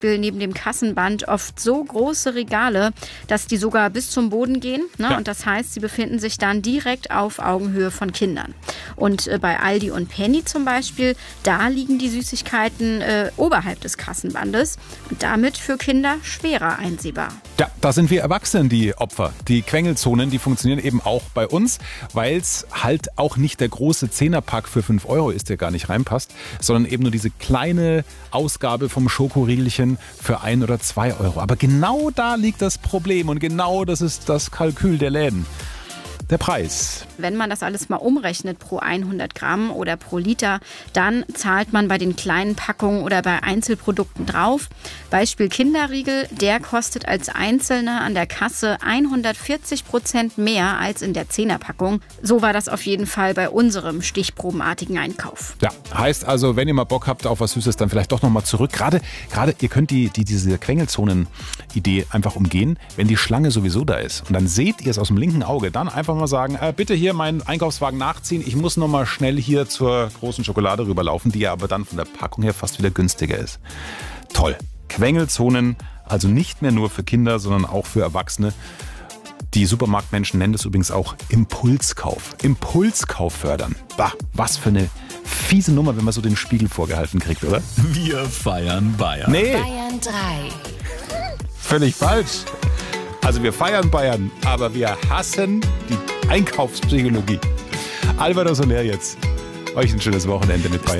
neben dem Kassenband oft so große Regale, dass die sogar bis zum Boden gehen. Ne? Ja. Und das heißt, sie befinden sich dann direkt auf Augenhöhe von Kindern. Und bei Aldi und Penny zum Beispiel, da liegen die Süßigkeiten oberhalb des Kassenbandes und damit für Kinder schwerer einsehbar. Ja, da sind wir Erwachsenen die Opfer. Die Quengelzonen, die funktionieren eben auch bei uns, weil es halt auch nicht der große 10er-Pack für 5 Euro ist, der gar nicht reinpasst, sondern eben nur diese kleine Ausgabe vom Schokoriegelchen für 1 oder 2 Euro. Aber genau da liegt das Problem und genau das ist das Kalkül der Läden. Der Preis. Wenn man das alles mal umrechnet pro 100 Gramm oder pro Liter, dann zahlt man bei den kleinen Packungen oder bei Einzelprodukten drauf. Beispiel Kinderriegel, der kostet als Einzelner an der Kasse 140% mehr als in der 10er-Packung. So war das auf jeden Fall bei unserem stichprobenartigen Einkauf. Ja, heißt also, wenn ihr mal Bock habt auf was Süßes, dann vielleicht doch nochmal zurück. Gerade ihr könnt diese Quengelzonen-Idee einfach umgehen, wenn die Schlange sowieso da ist. Und dann seht ihr es aus dem linken Auge, dann einfach mal sagen, bitte hier meinen Einkaufswagen nachziehen. Ich muss nochmal schnell hier zur großen Schokolade rüberlaufen, die ja aber dann von der Packung her fast wieder günstiger ist. Toll. Quengelzonen, also nicht mehr nur für Kinder, sondern auch für Erwachsene. Die Supermarktmenschen nennen das übrigens auch Impulskauf. Impulskauf fördern. Bah, was für eine fiese Nummer, wenn man so den Spiegel vorgehalten kriegt, oder? Wir feiern Bayern. Nee. Bayern 3. Völlig falsch. Also wir feiern Bayern, aber wir hassen die Einkaufspsychologie. Alvaro Soler jetzt. Euch ein schönes Wochenende mit Bayern.